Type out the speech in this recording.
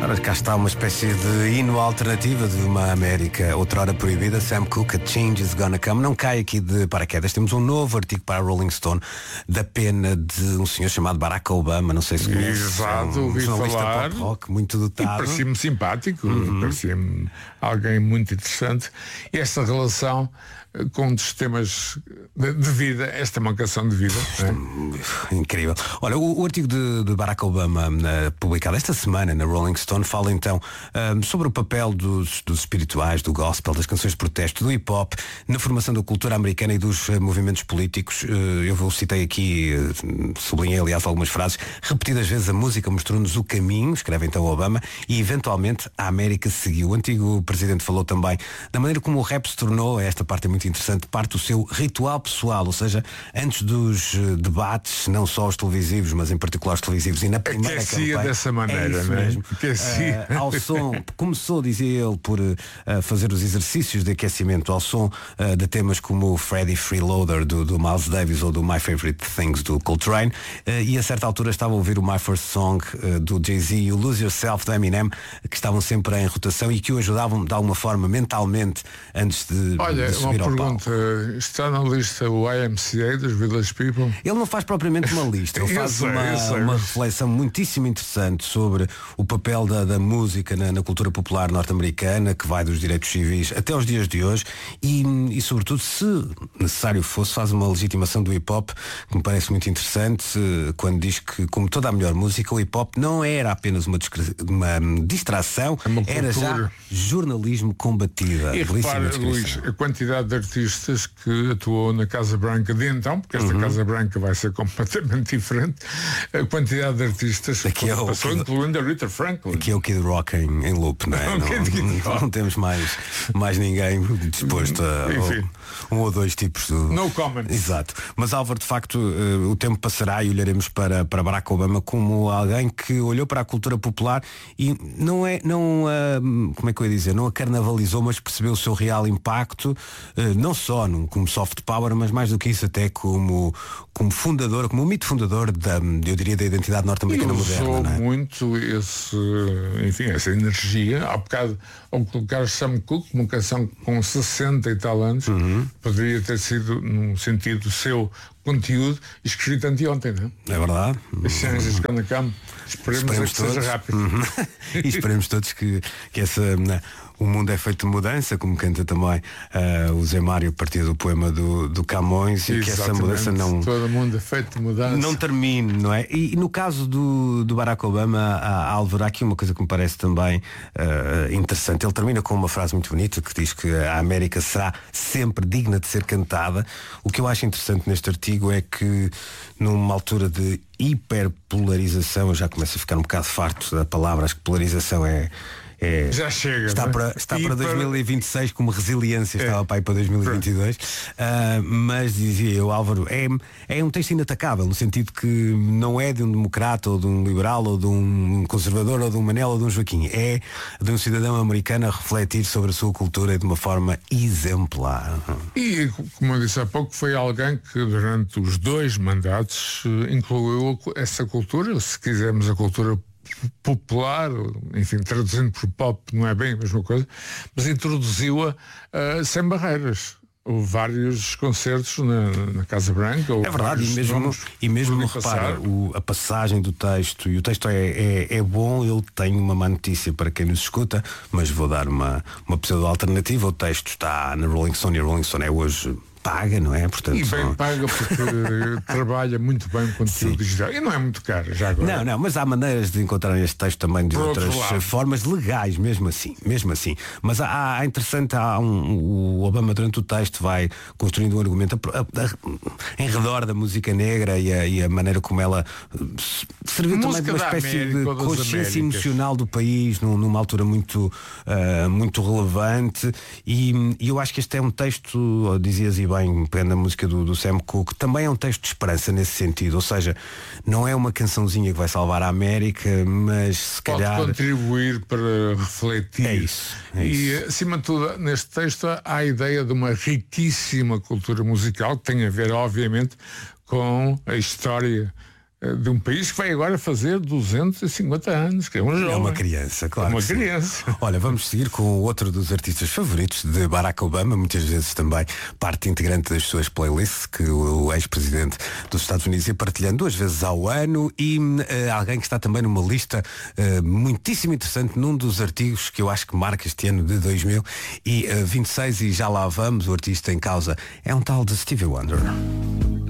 Ora, cá está uma espécie de hino alternativa de uma América outrora proibida. Sam Cooke, A Change is Gonna Come. Não cai aqui de paraquedas. Temos um novo artigo para a Rolling Stone da pena de um senhor chamado Barack Obama. Não sei se conhece. Exato, ouvi jornalista falar. pop rock, muito dotado. Parecia-me simpático, parecia-me alguém muito interessante. E esta relação com um dos temas de vida, esta é uma canção de vida. Incrível. Olha, o artigo de Barack Obama, publicado esta semana na Rolling Stone, fala então sobre o papel dos espirituais, do gospel, das canções de protesto, do hip-hop, na formação da cultura americana e dos movimentos políticos. Eu citei aqui, sublinhei aliás algumas frases. Repetidas vezes a música mostrou-nos o caminho, escreve então Obama, e eventualmente a América seguiu. O antigo presidente falou também da maneira como o rap se tornou, esta parte é muito interessante, parte do seu ritual pessoal, ou seja, antes dos debates, não só os televisivos, mas em particular os televisivos, e na primeira campanha dessa maneira, isso não é? mesmo. Ao som, começou, dizia ele, por fazer os exercícios de aquecimento ao som de temas como o Freddie Freeloader do Miles Davis ou do My Favorite Things do Coltrane, e a certa altura estava a ouvir o My First Song do Jay-Z e o Lose Yourself do Eminem, que estavam sempre em rotação e que o ajudavam de alguma forma mentalmente antes de subir ao palco. Está na lista o YMCA dos Village People? Ele não faz propriamente uma lista, ele faz uma reflexão muitíssimo interessante sobre o papel da música na cultura popular norte-americana, que vai dos direitos civis até aos dias de hoje, e sobretudo, se necessário fosse, faz uma legitimação do hip-hop, que me parece muito interessante, quando diz que, como toda a melhor música, o hip-hop não era apenas uma distração, era já jornalismo combatido. E repare, Luís, a quantidade de artistas que atuou na Casa Branca de então, porque esta Casa Branca vai ser completamente diferente, a quantidade de artistas que passou, incluindo a Rita Franklin. Aqui é o Kid Rock em loop, não é? Não temos mais ninguém disposto a um ou dois tipos de... No comment. Exato. Mas Álvaro, de facto, o tempo passará e olharemos para Barack Obama como alguém que olhou para a cultura popular e como é que eu ia dizer, não a carnavalizou, mas percebeu o seu real impacto, não só como soft power, mas mais do que isso até como fundador, como um mito fundador eu diria, da identidade norte-americana moderna. Usou não é? muito essa energia. Há bocado, ao colocar Sam Cooke, uma canção com 60 e tal anos, poderia ter sido, no sentido do seu conteúdo, escrito anteontem, não é? É verdade. Esperemos que todos. seja rápido. E esperemos todos que o mundo é feito de mudança, como canta também o Zé Mário a partir do poema do Camões, e que essa mudança não... Todo mundo é feito de mudança. Não termine, não é? E no caso do Barack Obama, Álvaro, há aqui uma coisa que me parece também interessante. Ele termina com uma frase muito bonita que diz que a América será sempre digna de ser cantada. O que eu acho interessante neste artigo é que numa altura de hiperpolarização, eu já começo a ficar um bocado farto da palavra, acho que polarização já chega, está para 2026 como resiliência, estava para ir para 2022. Mas dizia eu, Álvaro, é um texto inatacável, no sentido que não é de um democrata ou de um liberal ou de um conservador ou de um Manel ou de um Joaquim, é de um cidadão americano a refletir sobre a sua cultura de uma forma exemplar. E, como eu disse há pouco, foi alguém que durante os 2 mandatos incluiu essa cultura, se quisermos a cultura popular, enfim, traduzindo por pop não é bem a mesma coisa, mas introduziu-a sem barreiras. Houve vários concertos na Casa Branca. É verdade, e mesmo repara, a passagem do texto, e o texto é bom, ele tem uma má notícia para quem nos escuta, mas vou dar uma pseudo-alternativa. O texto está na Rolling Stone e a Rolling Stone é hoje paga, não é? Portanto, e bem paga porque trabalha muito bem o conteúdo digital. E não é muito caro, já agora. Não, mas há maneiras de encontrar este texto também de outras formas legais, mesmo assim. Mas há interessante, o Obama durante o texto vai construindo um argumento em redor da música negra e a maneira como ela serviu também de uma espécie de consciência emocional do país numa altura muito relevante, e eu acho que este é um texto, dizias e bem, pegando a música do Sam Cooke, também é um texto de esperança nesse sentido, ou seja, não é uma cançãozinha que vai salvar a América, mas se calhar pode contribuir para refletir. É isso. E acima de tudo, neste texto há a ideia de uma riquíssima cultura musical que tem a ver, obviamente, com a história de um país que vai agora fazer 250 anos, que é um jovem. É uma criança, claro. É uma criança. Olha, vamos seguir com outro dos artistas favoritos de Barack Obama, muitas vezes também parte integrante das suas playlists, que o ex-presidente dos Estados Unidos ia partilhando 2 vezes ao ano, e alguém que está também numa lista muitíssimo interessante num dos artigos que eu acho que marca este ano de 2026, e já lá vamos. O artista em causa é um tal de Stevie Wonder.